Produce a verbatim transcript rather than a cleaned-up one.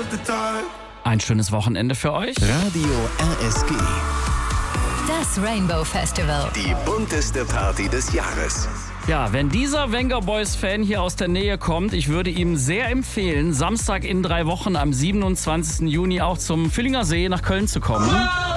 Ein schönes Wochenende für euch. Radio R S G. Das Rainbow Festival. Die bunteste Party des Jahres. Ja, wenn dieser Venga Boys Fan hier aus der Nähe kommt, ich würde ihm sehr empfehlen, Samstag in drei Wochen am siebenundzwanzigsten Juni auch zum Völlinger See nach Köln zu kommen.